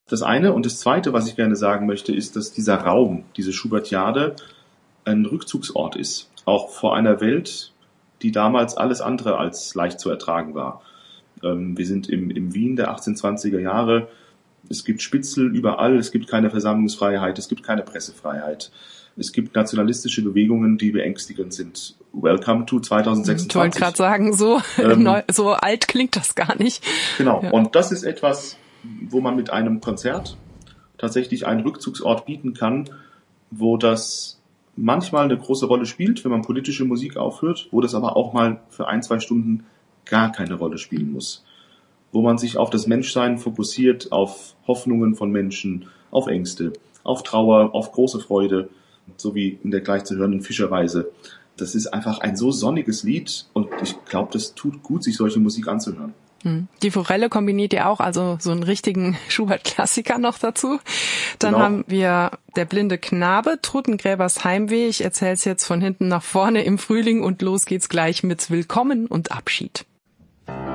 Das eine. Und das zweite, was ich gerne sagen möchte, ist, dass dieser Raum, diese Schubertiade, ein Rückzugsort ist. Auch vor einer Welt, die damals alles andere als leicht zu ertragen war. Wir sind im Wien der 1820er Jahre. Es gibt Spitzel überall, es gibt keine Versammlungsfreiheit, es gibt keine Pressefreiheit. Es gibt nationalistische Bewegungen, die beängstigend sind. Welcome to 2026. Ich wollte gerade sagen, so alt klingt das gar nicht. Genau, ja. Und das ist etwas, wo man mit einem Konzert tatsächlich einen Rückzugsort bieten kann, wo das manchmal eine große Rolle spielt, wenn man politische Musik aufhört, wo das aber auch mal für 1-2 Stunden gar keine Rolle spielen muss. Wo man sich auf das Menschsein fokussiert, auf Hoffnungen von Menschen, auf Ängste, auf Trauer, auf große Freude, so wie in der gleich zu hörenden Fischerweise. Das ist einfach ein so sonniges Lied und ich glaube, das tut gut, sich solche Musik anzuhören. Die Forelle kombiniert ja auch also so einen richtigen Schubert-Klassiker noch dazu. Dann Genau. haben wir Der blinde Knabe, Totengräbers Heimweh. Ich erzähl's jetzt von hinten nach vorne im Frühling und los geht's gleich mit Willkommen und Abschied.